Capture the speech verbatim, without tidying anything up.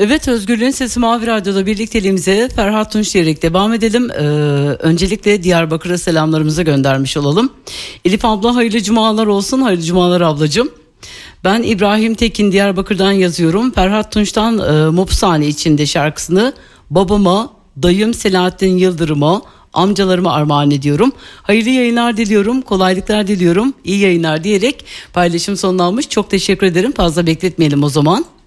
Evet, Özgürlüğün Sesi Mavi Radyo'da birlikteliğimize Ferhat Tunç diyerek devam edelim. Ee, öncelikle Diyarbakır'a selamlarımızı göndermiş olalım. Elif abla hayırlı cumalar olsun. Hayırlı cumalar ablacığım. Ben İbrahim Tekin Diyarbakır'dan yazıyorum. Ferhat Tunç'tan e, Mopsane içinde şarkısını babama, dayım Selahattin Yıldırım'a, amcalarıma armağan ediyorum. Hayırlı yayınlar diliyorum, kolaylıklar diliyorum, iyi yayınlar diyerek paylaşım sonlanmış. Çok teşekkür ederim. Fazla bekletmeyelim o zaman.